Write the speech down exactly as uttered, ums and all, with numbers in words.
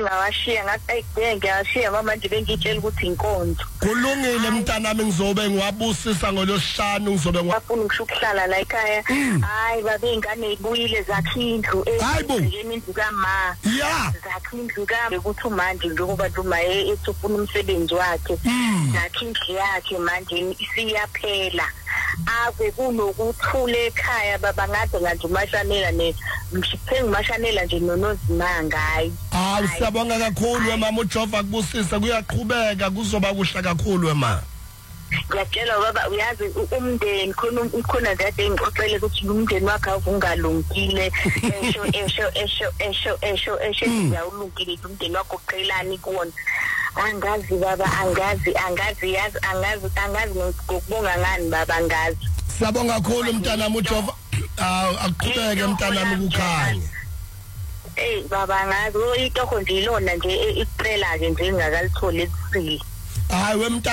ngawashiya ngathi ngiyashiya mama nje bengitshela ukuthi inkonzo kulungile mntanami ngizobe ngiwabusisa ngolosihlanu ngizobe ngiyafuna ukuhlala la ekhaya hayi babe ingane ibuyile zakhindlu ezingeni kama yeah zakhindlu kama ukuthi manje njengoba Duma ethufuna umsebenzi wakhe zakhindlu yakhe manje isiyaphela ave kunokuthule ekhaya baba ngade ngathi umashanela ne mshiphe ngimashanela nje nonozimanga hayi ah siyabonga kakhulu wemama uJehova kubusisa kuyaqhubeka kuzoba kuhla kakhulu wema ngiyatshela baba uyazi umndeni khona khona kade ngixoxele ukuthi umndeni wakhe awungalungile esho esho esho esho esho esho uyawulungile umndeni wakho uqhelani kuwona angazi baba angazi angazi yazi angazi angazi ngokubonga ngani baba angazi siyabonga kakhulu mntanami uJehova akuqhubeke mntanami kukhanye eh baba ngazi into nje ilona nje icela ke nje ngingakalithola ekusile hayi wemntana